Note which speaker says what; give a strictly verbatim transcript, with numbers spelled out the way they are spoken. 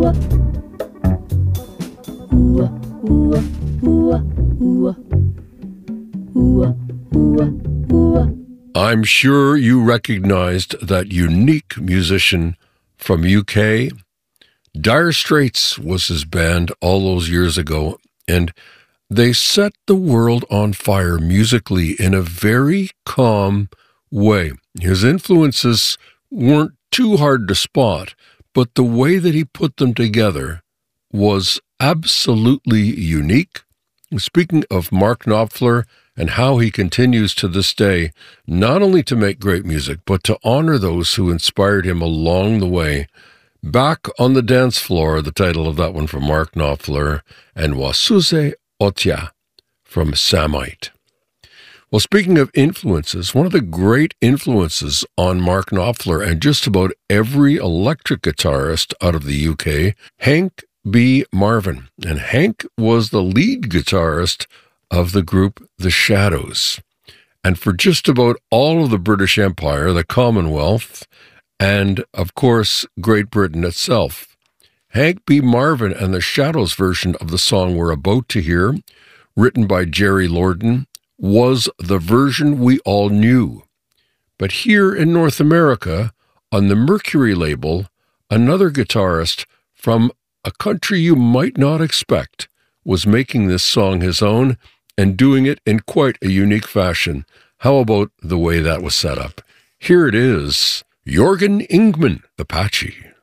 Speaker 1: I'm sure you recognized that unique musician from U K. Dire Straits was his band all those years ago, and they set the world on fire musically in a very calm way. His influences weren't too hard to spot, but the way that he put them together was absolutely unique. Speaking of Mark Knopfler and how he continues to this day, not only to make great music, but to honor those who inspired him along the way. Back on the Dance Floor, the title of that one from Mark Knopfler, and Wasuze Otia from Samite. Well, speaking of influences, one of the great influences on Mark Knopfler and just about every electric guitarist out of the U K, Hank B. Marvin. And Hank was the lead guitarist of the group The Shadows. And for just about all of the British Empire, the Commonwealth, and, of course, Great Britain itself. Hank B. Marvin and the Shadows version of the song we're about to hear, written by Jerry Lorden, was the version we all knew. But here in North America, on the Mercury label, another guitarist from a country you might not expect was making this song his own and doing it in quite a unique fashion. How about the way that was set up? Here it is. Jorgen Ingman, Apache.